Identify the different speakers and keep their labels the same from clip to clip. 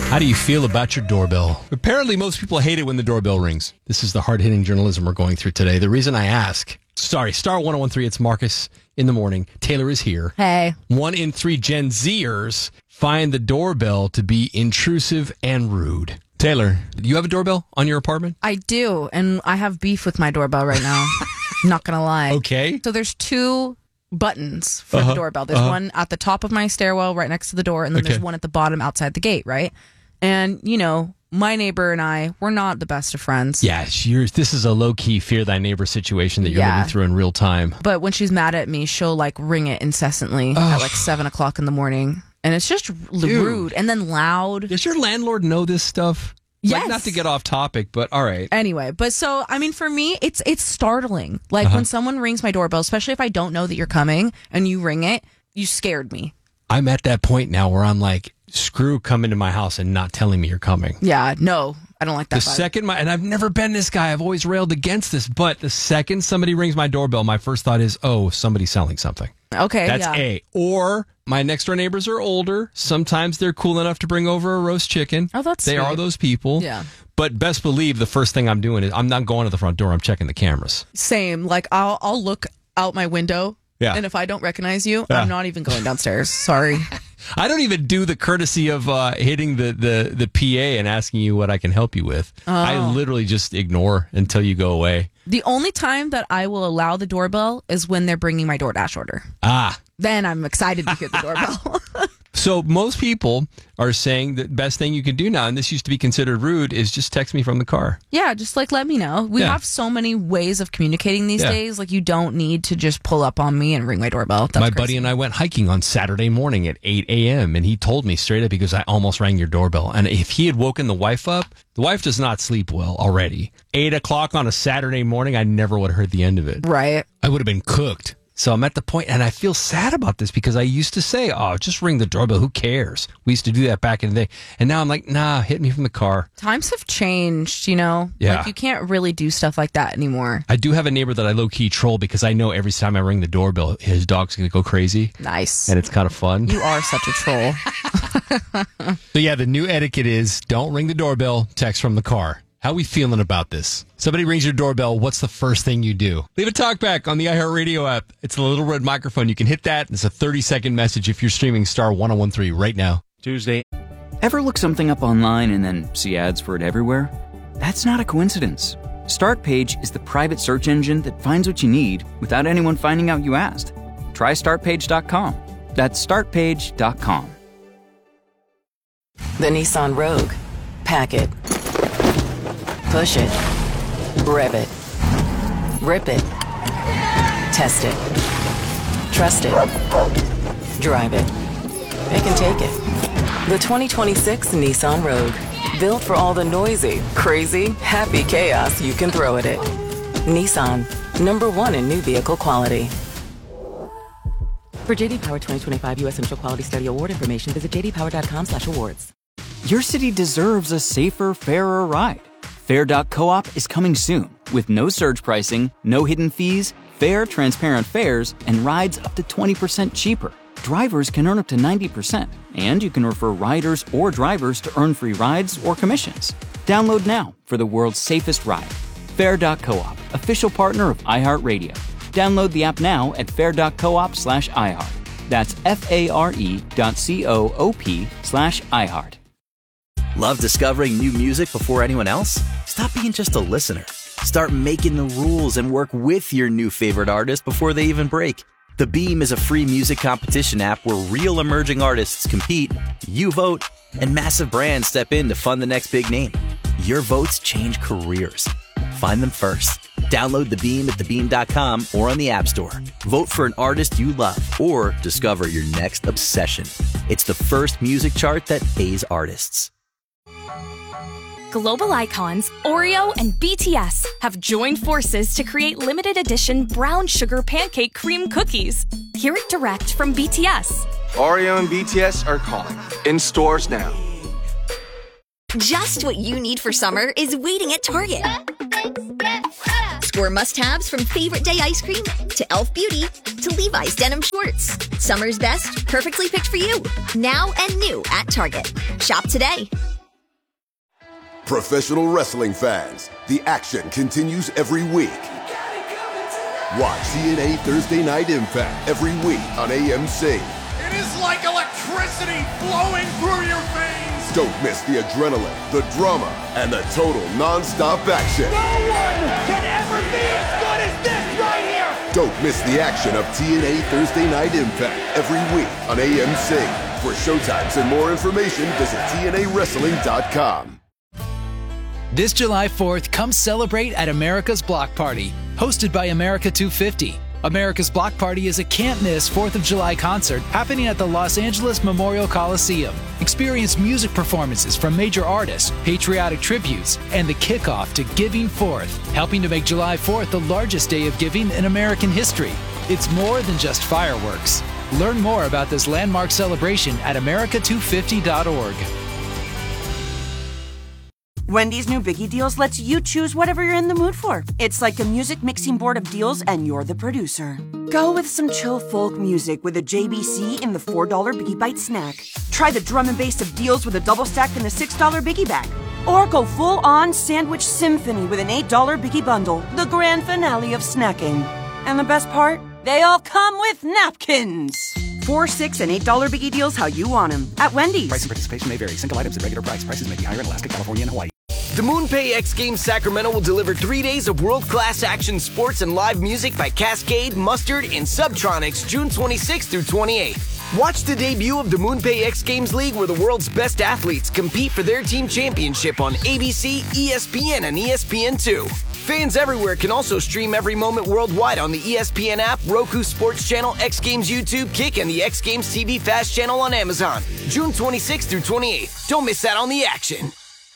Speaker 1: How do you feel about your doorbell? Apparently, most people hate it when the doorbell rings. This is the hard-hitting journalism we're going through today. The reason I ask... Sorry, Star 1013, it's Marcus in the morning. Taylor is here.
Speaker 2: Hey.
Speaker 1: 1 in 3 Gen Zers find the doorbell to be intrusive and rude. Taylor, do you have a doorbell on your apartment?
Speaker 2: I do, and I have beef with my doorbell right now. Not going to lie.
Speaker 1: Okay.
Speaker 2: So there's 2 buttons for the doorbell. There's one at the top of my stairwell right next to the door, and then there's one at the bottom outside the gate, right? And, you know, my neighbor and I, we're not the best of friends.
Speaker 1: Yeah, this is a low-key fear thy neighbor situation that you're living through in real time.
Speaker 2: But when she's mad at me, she'll, like, ring it incessantly at, like, 7 o'clock in the morning. And it's just rude and then loud.
Speaker 1: Does your landlord know this stuff?
Speaker 2: Yes.
Speaker 1: Like, not to get off topic, but all right.
Speaker 2: Anyway, but so, I mean, for me, it's startling. Like, when someone rings my doorbell, especially if I don't know that you're coming and you ring it, you scared me.
Speaker 1: I'm at that point now where I'm like, screw coming to my house and not telling me you're coming.
Speaker 2: Yeah, no, I don't like that.
Speaker 1: The second and I've never been this guy. I've always railed against this. But the second somebody rings my doorbell, my first thought is, oh, somebody's selling something.
Speaker 2: Okay,
Speaker 1: That's A. Or my next door neighbors are older. Sometimes they're cool enough to bring over a roast chicken.
Speaker 2: Oh, that's
Speaker 1: They
Speaker 2: sweet.
Speaker 1: are those people.
Speaker 2: Yeah.
Speaker 1: But best believe the first thing I'm doing is I'm not going to the front door. I'm checking the cameras.
Speaker 2: Same. Like, I'll look out my window.
Speaker 1: Yeah.
Speaker 2: And if I don't recognize you, I'm not even going downstairs. Sorry.
Speaker 1: I don't even do the courtesy of hitting the PA and asking you what I can help you with. I literally just ignore until you go away.
Speaker 2: The only time that I will allow the doorbell is when they're bringing my DoorDash order. Then I'm excited to hear the doorbell.
Speaker 1: So most people are saying the best thing you can do now, and this used to be considered rude, is just text me from the car.
Speaker 2: Yeah, just like let me know. We have so many ways of communicating these days. Like, you don't need to just pull up on me and ring my doorbell. That's
Speaker 1: my
Speaker 2: crazy.
Speaker 1: buddy and I went hiking on Saturday morning at 8 a.m. and he told me straight up because I almost rang your doorbell. And if he had woken the wife up, the wife does not sleep well already. 8 o'clock on a Saturday morning, I never would have heard the end of it.
Speaker 2: Right.
Speaker 1: I would have been cooked. So I'm at the point, and I feel sad about this because I used to say, oh, just ring the doorbell. Who cares? We used to do that back in the day. And now I'm like, nah, hit me from the car.
Speaker 2: Times have changed, you know?
Speaker 1: Yeah.
Speaker 2: Like, you can't really do stuff like that anymore.
Speaker 1: I do have a neighbor that I low-key troll because I know every time I ring the doorbell, his dog's going to go crazy.
Speaker 2: Nice.
Speaker 1: And it's kind of fun.
Speaker 2: You are such a troll.
Speaker 1: So yeah, the new etiquette is don't ring the doorbell, text from the car. How are we feeling about this? Somebody rings your doorbell, what's the first thing you do? Leave a talk back on the iHeartRadio app. It's the little red microphone. You can hit that. It's a 30-second message if you're streaming Star 1013 right now.
Speaker 3: Tuesday. Ever look something up online and then see ads for it everywhere? That's not a coincidence. Startpage is the private search engine that finds what you need without anyone finding out you asked. Try startpage.com. That's startpage.com.
Speaker 4: The Nissan Rogue. Pack it. Push it. Rev it. Rip it. Test it. Trust it. Drive it. It can take it. The 2026 Nissan Rogue. Built for all the noisy, crazy, happy chaos you can throw at it. Nissan. #1 in new vehicle quality. For JD Power 2025 U.S. Central Quality Study Award information, visit jdpower.com/awards.
Speaker 3: Your city deserves a safer, fairer ride. Fair.coop is coming soon with no surge pricing, no hidden fees, fair, transparent fares, and rides up to 20% cheaper. Drivers can earn up to 90%, and you can refer riders or drivers to earn free rides or commissions. Download now for the world's safest ride. Fair.coop, official partner of iHeartRadio. Download the app now at fair.coop/iHeart. That's FARE.coop/iHeart.
Speaker 5: Love discovering new music before anyone else? Stop being just a listener. Start making the rules and work with your new favorite artist before they even break. The Beam is a free music competition app where real emerging artists compete, you vote, and massive brands step in to fund the next big name. Your votes change careers. Find them first. Download The Beam at thebeam.com or on the App Store. Vote for an artist you love or discover your next obsession. It's the first music chart that pays artists.
Speaker 6: Global icons Oreo and BTS have joined forces to create limited edition brown sugar pancake cream cookies. Hear it direct from BTS.
Speaker 7: Oreo and BTS are calling. In stores now.
Speaker 8: Just what you need for summer is waiting at Target. Score must-haves from Favorite Day ice cream to Elf Beauty to Levi's denim shorts. Summer's best, perfectly picked for you. Now and new at Target. Shop today.
Speaker 9: Professional wrestling fans, the action continues every week. Watch TNA Thursday Night Impact every week on AMC.
Speaker 10: It is like electricity flowing through your veins.
Speaker 9: Don't miss the adrenaline, the drama, and the total non-stop action.
Speaker 10: No one can ever be as good as this right here.
Speaker 9: Don't miss the action of TNA Thursday Night Impact every week on AMC. For showtimes and more information, visit TNAWrestling.com.
Speaker 11: This July 4th, come celebrate at America's Block Party, hosted by America 250. America's Block Party is a can't-miss 4th of July concert happening at the Los Angeles Memorial Coliseum. Experience music performances from major artists, patriotic tributes, and the kickoff to Giving Forth, helping to make July 4th the largest day of giving in American history. It's more than just fireworks. Learn more about this landmark celebration at america250.org.
Speaker 12: Wendy's new Biggie Deals lets you choose whatever you're in the mood for. It's like a music mixing board of deals, and you're the producer. Go with some chill folk music with a JBC in the $4 Biggie Bite snack. Try the drum and bass of deals with a double stack in the $6 Biggie Bag. Or go full-on sandwich symphony with an $8 Biggie Bundle, the grand finale of snacking. And the best part? They all come with napkins. $4, $6, and $8 Biggie Deals how you want them at Wendy's.
Speaker 13: Price and participation may vary. Single items at regular price. Prices may be higher in Alaska, California, and Hawaii.
Speaker 14: The MoonPay X Games Sacramento will deliver 3 days of world-class action sports and live music by Cascade, Mustard, and Subtronics June 26th through 28th. Watch the debut of the MoonPay X Games League, where the world's best athletes compete for their team championship on ABC, ESPN, and ESPN2. Fans everywhere can also stream every moment worldwide on the ESPN app, Roku Sports Channel, X Games YouTube, Kick, and the X Games TV Fast channel on Amazon. June 26th through 28th. Don't miss out on the action.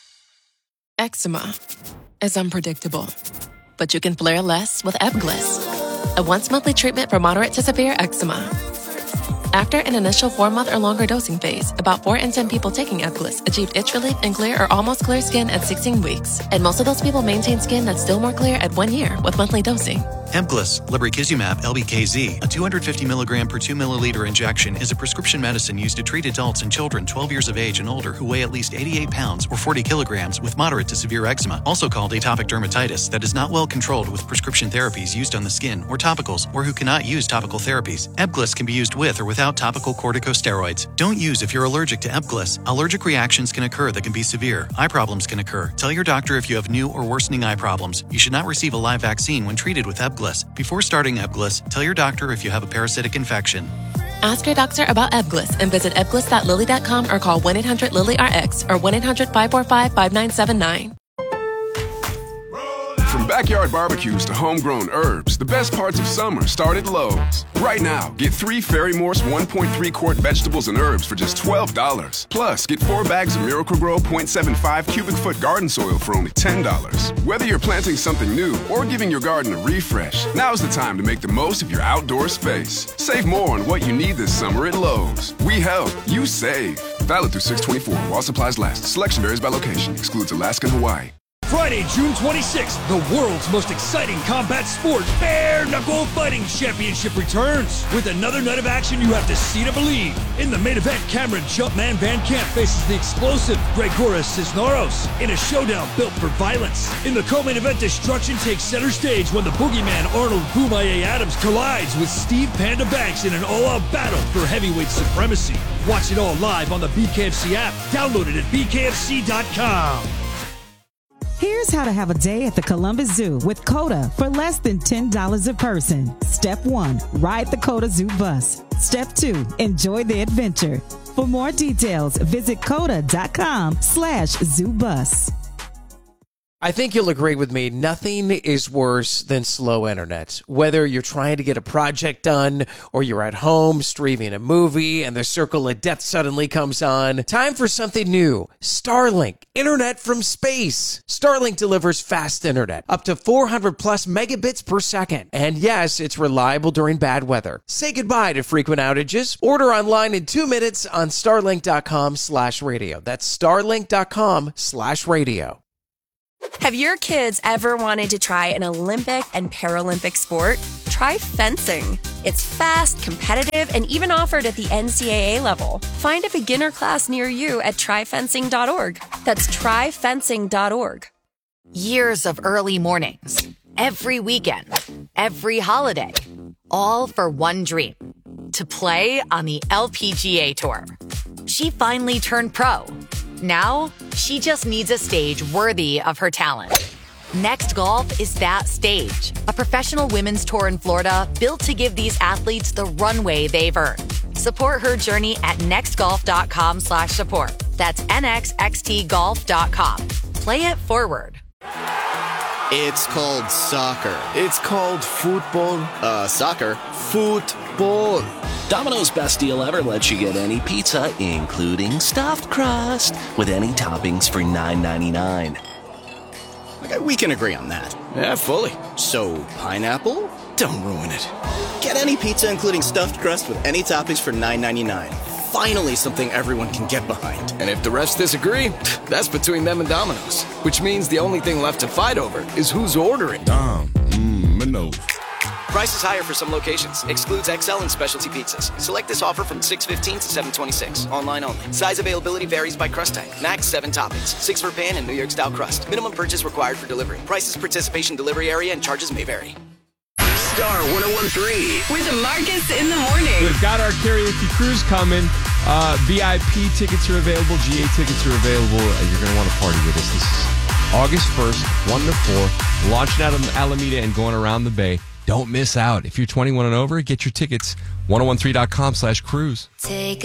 Speaker 15: Eczema is unpredictable, but you can flare less with Ebglyss, a once-monthly treatment for moderate to severe eczema. After an initial 4-month or longer dosing phase, about 4 in 10 people taking Ebglyss achieved itch relief and clear or almost clear skin at 16 weeks. And most of those people maintain skin that's still more clear at 1 year with monthly dosing.
Speaker 16: Ebglyss, lebrikizumab, LBKZ, a 250 milligram per 2 milliliter injection, is a prescription medicine used to treat adults and children 12 years of age and older who weigh at least 88 pounds or 40 kilograms with moderate to severe eczema, also called atopic dermatitis, that is not well controlled with prescription therapies used on the skin or topicals, or who cannot use topical therapies. Ebglyss can be used with or without topical corticosteroids. Don't use if you're allergic to Ebglyss. Allergic reactions can occur that can be severe. Eye problems can occur. Tell your doctor if you have new or worsening eye problems. You should not receive a live vaccine when treated with Ebglyss. Before starting Ebglyss, tell your doctor if you have a parasitic infection.
Speaker 15: Ask your doctor about Ebglyss and visit ebglyss.lilly.com or call 1-800-LILY-RX or 1-800-545-5979.
Speaker 17: From backyard barbecues to homegrown herbs, the best parts of summer start at Lowe's. Right now, get 3 Ferry Morse 1.3 quart vegetables and herbs for just $12. Plus, get 4 bags of Miracle-Gro 0.75 cubic foot garden soil for only $10. Whether you're planting something new or giving your garden a refresh, now's the time to make the most of your outdoor space. Save more on what you need this summer at Lowe's. We help, you save. Valid through 6/24 while supplies last. Selection varies by location. Excludes Alaska and Hawaii.
Speaker 18: Friday, June 26th, the world's most exciting combat sport, Bare Knuckle Fighting Championship returns. With another night of action you have to see to believe. In the main event, Cameron Jumpman Van Camp faces the explosive Gregoras Cisneros in a showdown built for violence. In the co-main event, destruction takes center stage when the boogeyman Arnold Boomaye Adams collides with Steve Panda Banks in an all-out battle for heavyweight supremacy. Watch it all live on the BKFC app. Download it at bkfc.com.
Speaker 19: Here's how to have a day at the Columbus Zoo with COTA for less than $10 a person. Step 1, ride the COTA Zoo bus. Step 2, enjoy the adventure. For more details, visit COTA.com/zoobus.
Speaker 20: I think you'll agree with me, nothing is worse than slow internet. Whether you're trying to get a project done or you're at home streaming a movie and the circle of death suddenly comes on, time for something new. Starlink, internet from space. Starlink delivers fast internet, up to 400 plus megabits per second. And yes, it's reliable during bad weather. Say goodbye to frequent outages. Order online in 2 minutes on starlink.com/radio. That's starlink.com/radio.
Speaker 21: Have your kids ever wanted to try an Olympic and Paralympic sport? Try fencing. It's fast, competitive, and even offered at the NCAA level. Find a beginner class near you at tryfencing.org. That's tryfencing.org.
Speaker 22: Years of early mornings, every weekend, every holiday, all for one dream, to play on the LPGA Tour. She finally turned pro. Now, she just needs a stage worthy of her talent. Next Golf is that stage, a professional women's tour in Florida built to give these athletes the runway they've earned. Support her journey at nextgolf.com/support. That's nxxtgolf.com. Play it forward.
Speaker 23: It's called soccer.
Speaker 14: It's called football.
Speaker 23: Soccer.
Speaker 14: Football.
Speaker 24: Domino's best deal ever lets you get any pizza, including stuffed crust, with any toppings for $9.99.
Speaker 23: Okay, we can agree on that.
Speaker 14: Yeah, fully.
Speaker 23: So, pineapple?
Speaker 14: Don't ruin it.
Speaker 23: Get any pizza, including stuffed crust, with any toppings for $9.99. Finally, something everyone can get behind.
Speaker 14: And if the refs disagree, that's between them and Domino's. Which means the only thing left to fight over is who's ordering.
Speaker 23: Domino's.
Speaker 14: Prices higher for some locations. Excludes XL and specialty pizzas. Select this offer from 6/15 to 7/26. Online only. Size availability varies by crust type. Max 7 toppings. 6 for pan and New York style crust. Minimum purchase required for delivery. Prices, participation, delivery area, and charges may vary.
Speaker 23: Star 101.3
Speaker 25: with Marcus in the morning.
Speaker 1: We've got our karaoke cruise coming. VIP tickets are available. GA tickets are available. You're going to want to party with us. This is August 1st, 1 to 4. Launching out of Alameda and going around the Bay. Don't miss out. If you're 21 and over, get your tickets. 1013.com/cruise.
Speaker 22: Take